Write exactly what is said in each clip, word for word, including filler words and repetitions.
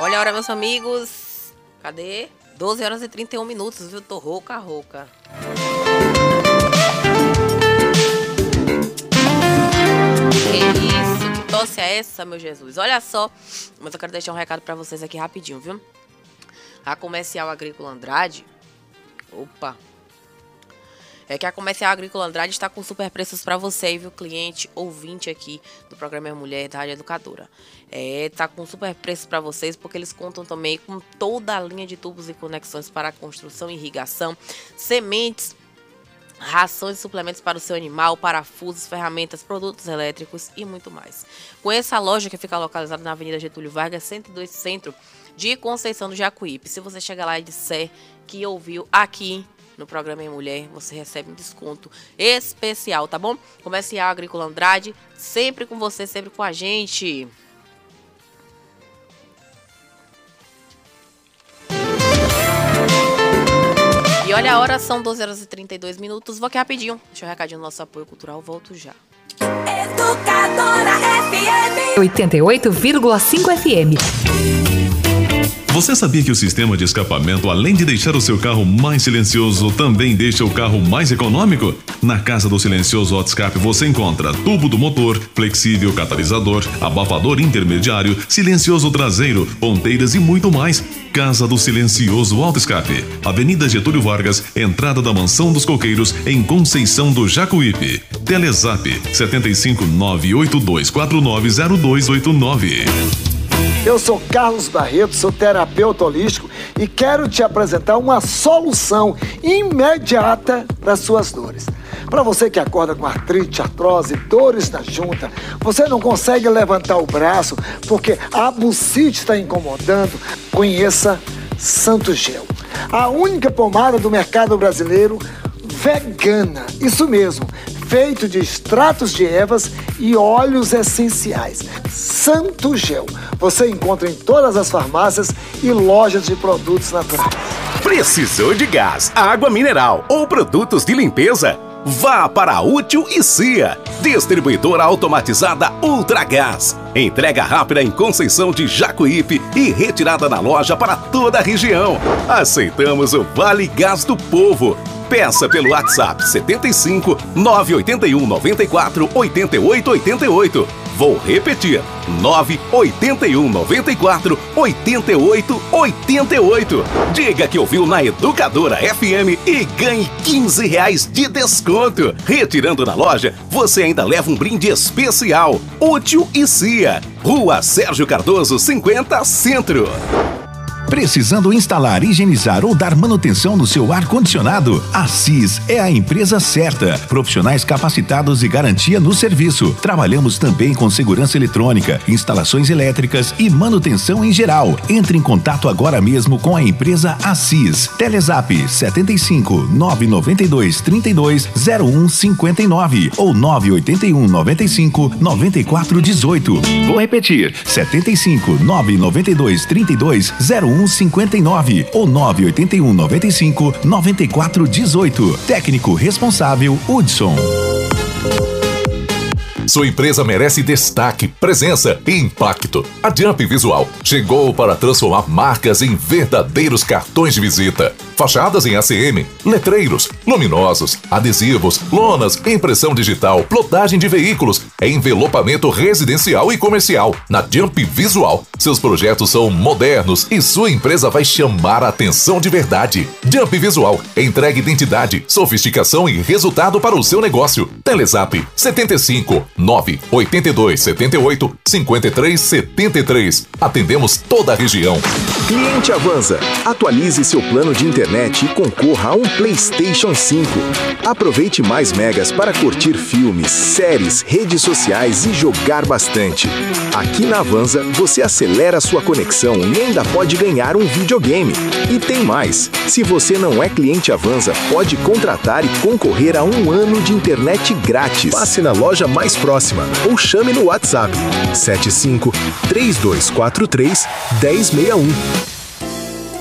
Olha a hora, meus amigos. Cadê? doze horas e trinta e um minutos, viu? Tô rouca, rouca. Que isso? Que tosse é essa, meu Jesus? Olha só. Mas eu quero deixar um recado pra vocês aqui rapidinho, viu? A Comercial Agrícola Andrade. Opa. É que a Comercial Agrícola Andrade está com super preços para você, viu, cliente, ouvinte aqui do programa Mulher da Rádio Educadora. É, tá com super preços para vocês, porque eles contam também com toda a linha de tubos e conexões para construção e irrigação, sementes, rações e suplementos para o seu animal, parafusos, ferramentas, produtos elétricos e muito mais. Conheça a loja que fica localizada na Avenida Getúlio Vargas, cento e dois, Centro de Conceição do Jacuípe. Se você chegar lá e disser que ouviu aqui no programa Em Mulher, você recebe um desconto especial, tá bom? Comercial Agrícola Andrade, sempre com você, sempre com a gente. E olha a hora, são doze horas e trinta e dois minutos. Vou aqui rapidinho. Deixa eu recadinho no nosso apoio cultural, volto já. Educadora F M oitenta e oito vírgula cinco F M. Você sabia que o sistema de escapamento, além de deixar o seu carro mais silencioso, também deixa o carro mais econômico? Na Casa do Silencioso Autoscape você encontra tubo do motor, flexível catalisador, abafador intermediário, silencioso traseiro, ponteiras e muito mais. Casa do Silencioso Autoscape, Avenida Getúlio Vargas, entrada da Mansão dos Coqueiros, em Conceição do Jacuípe. Telezap sete cinco nove oito dois quatro nove zero dois oito nove. Eu sou Carlos Barreto, sou terapeuta holístico e quero te apresentar uma solução imediata para suas dores. Para você que acorda com artrite, artrose, dores na junta, você não consegue levantar o braço porque a bucite está incomodando, conheça Santo Gel. A única pomada do mercado brasileiro vegana, isso mesmo, feito de extratos de ervas e óleos essenciais. Santo Gel. Você encontra em todas as farmácias e lojas de produtos naturais. Precisou de gás, água mineral ou produtos de limpeza? Vá para a Útil e Cia, distribuidora automatizada Ultragás. Entrega rápida em Conceição de Jacuípe e retirada na loja para toda a região. Aceitamos o Vale Gás do Povo. Peça pelo WhatsApp setenta e cinco, nove oito um, nove quatro, oito oito oito oito. Vou repetir, nove oito um, nove quatro, oito oito oito oito. Diga que ouviu na Educadora F M e ganhe quinze reais de desconto. Retirando na loja, você ainda leva um brinde especial. Útil e Cia, Rua Sérgio Cardoso, cinquenta, Centro. Precisando instalar, higienizar ou dar manutenção no seu ar-condicionado? A Cis é a empresa certa. Profissionais capacitados e garantia no serviço. Trabalhamos também com segurança eletrônica, instalações elétricas e manutenção em geral. Entre em contato agora mesmo com a empresa Assis. Telezap sete cinco, nove nove dois, trinta e dois, zero um cinquenta e nove ou nove oito um, nove cinco, nove quatro um oito. Vou repetir, sete cinco, nove nove dois, trinta e dois, zero um cinquenta e nove ou nove oito um, nove cinco, nove quatro um oito. Técnico responsável Hudson. Sua empresa merece destaque, presença e impacto. A Jump Visual chegou para transformar marcas em verdadeiros cartões de visita. Fachadas em A C M, letreiros, luminosos, adesivos, lonas, impressão digital, plotagem de veículos, envelopamento residencial e comercial. Na Jump Visual, seus projetos são modernos e sua empresa vai chamar a atenção de verdade. Jump Visual entrega identidade, sofisticação e resultado para o seu negócio. Telezap setenta e cinco, nove oito dois, sete oito, cinco três sete três. Atendemos toda a região. Cliente Avanza, atualize seu plano de internet e concorra a um PlayStation cinco. Aproveite mais megas para curtir filmes, séries, redes sociais e jogar bastante. Aqui na Avanza, você acelera sua conexão e ainda pode ganhar um videogame. E tem mais, se você não é cliente Avanza, pode contratar e concorrer a um ano de internet grátis. Passe na loja mais próxima ou chame no WhatsApp sete cinco, três dois quatro três, um zero seis um.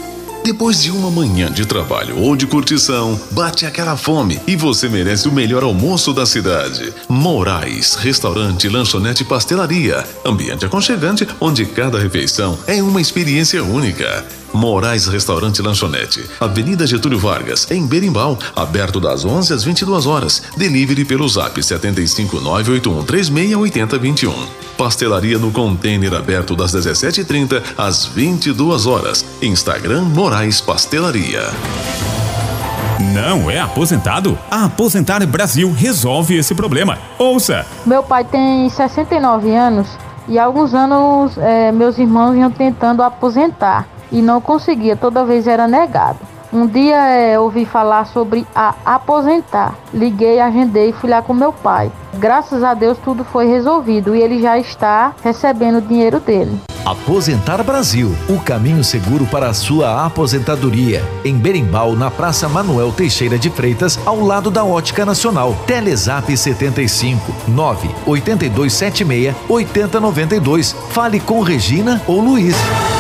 Depois de uma manhã de trabalho ou de curtição, bate aquela fome e você merece o melhor almoço da cidade. Moraes, restaurante, lanchonete e pastelaria. Ambiente aconchegante onde cada refeição é uma experiência única. Moraes Restaurante e Lanchonete, Avenida Getúlio Vargas, em Berimbau, aberto das onze às vinte e duas horas. Delivery pelo zap sete cinco nove oito um três seis oito zero dois um. Pastelaria no container aberto das dezessete e trinta às vinte e duas horas. Instagram Moraes Pastelaria. Não é aposentado? A Aposentar Brasil resolve esse problema. Ouça! Meu pai tem sessenta e nove anos e há alguns anos é, meus irmãos iam tentando aposentar e não conseguia, toda vez era negado. Um dia é, ouvi falar sobre a aposentar. Liguei, agendei e fui lá com meu pai. Graças a Deus tudo foi resolvido e ele já está recebendo o dinheiro dele. Aposentar Brasil, o caminho seguro para a sua aposentadoria. Em Berimbau, na Praça Manuel Teixeira de Freitas, ao lado da Ótica Nacional. Telezap setenta e cinco, nove oito dois sete seis, oito zero nove dois. Fale com Regina ou Luiz.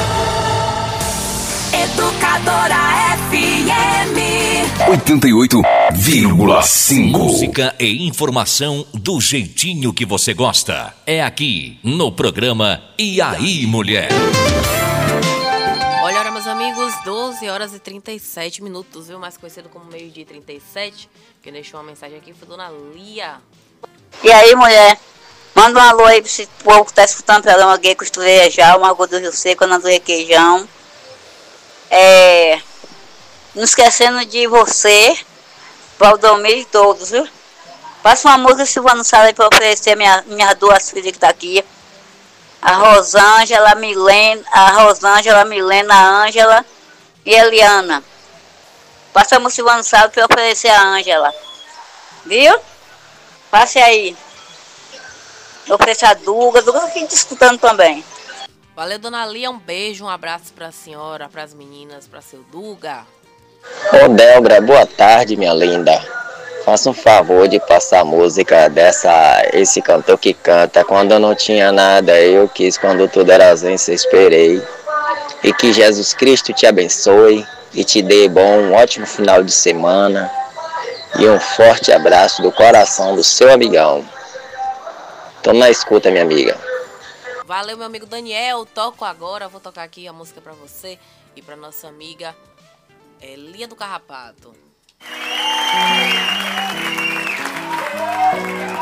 Educadora F M oitenta e oito vírgula cinco. Música e informação do jeitinho que você gosta. É aqui no programa E aí, Mulher? Olha, meus amigos, doze horas e trinta e sete minutos, viu? Mais conhecido como meio-dia e trinta e sete. Quem deixou uma mensagem aqui foi Dona Lia. E aí, mulher? Manda um alô aí pra esse povo que tá escutando o programa Gay Costureira já, o Margot do Rio Seco, Ana do Requeijão. É, não esquecendo de você, Valdomiro e todos, viu? Passa uma música Silvano Sala aí pra oferecer minha, minhas duas filhas que tá aqui. A Rosângela, a Milena, a Rosângela, a Milena, a Ângela e a Eliana. Passa a música Silvano Sala pra oferecer a Ângela. Viu? Passe aí. Oferecer a Duga, Duga tá aqui escutando também. Valeu, Dona Lia, um beijo, um abraço pra senhora, pras meninas, pra seu Duga. Ô Delbra, boa tarde, minha linda. Faça um favor de passar a música dessa, esse cantor que canta. Quando eu não tinha nada, eu quis, quando tudo era ausência, esperei. E que Jesus Cristo te abençoe e te dê bom, um ótimo final de semana. E um forte abraço do coração do seu amigão. Tô na escuta, minha amiga. Valeu, meu amigo Daniel. Toco agora, vou tocar aqui a música pra você e pra nossa amiga é, Lia do Carrapato.